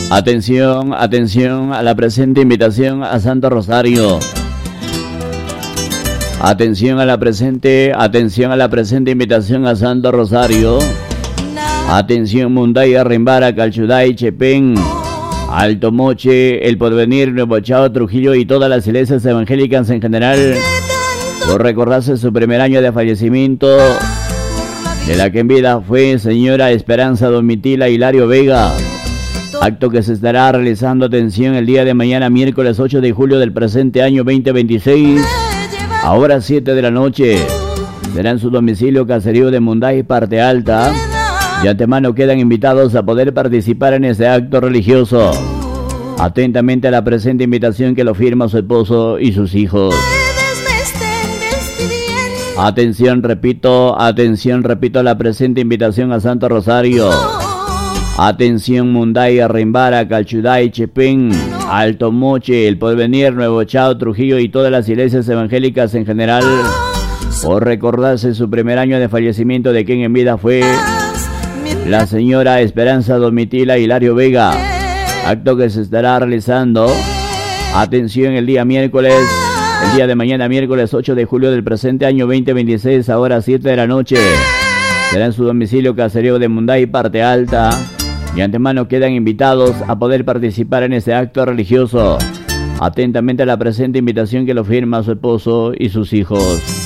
Atención, atención a la presente invitación a Santo Rosario. Atención a la presente invitación a Santo Rosario. Atención Mundaya, Rimbara, Calchuday, Chepén, Alto Moche, El Porvenir, Nuevo Chao, Trujillo y todas las iglesias evangélicas en general, por recordarse su primer año de fallecimiento, de la que en vida fue señora Esperanza Domitila Hilario Vega. Acto que se estará realizando, atención, el día de mañana, miércoles 8 de julio del presente año 2026, a horas 7 de la noche. Será en su domicilio caserío de Munday, Parte Alta. De antemano quedan invitados a poder participar en este acto religioso. Atentamente a la presente invitación que lo firma su esposo y sus hijos. Atención, repito a la presente invitación a Santo Rosario. Atención Mundaya, Rimbara, Calchuday, Chepén, Alto Moche, El Porvenir, Nuevo Chao, Trujillo y todas las iglesias evangélicas en general, por recordarse su primer año de fallecimiento, de quien en vida fue la señora Esperanza Domitila Hilario Vega. Acto que se estará realizando, atención, el día de mañana, miércoles 8 de julio del presente año 2026, a horas 7 de la noche. Será en su domicilio caserío de Munday, Parte Alta. De antemano quedan invitados a poder participar en este acto religioso. Atentamente a la presente invitación que lo firma su esposo y sus hijos.